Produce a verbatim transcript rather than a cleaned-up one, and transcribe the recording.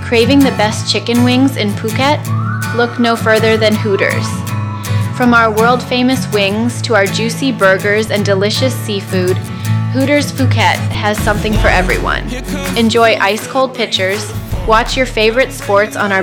Craving the best chicken wings in Phuket? Look no further than Hooters. From our world-famous wings to our juicy burgers and delicious seafood, Hooters Phuket has something for everyone. Enjoy ice-cold pitchers, watch your favorite sports on our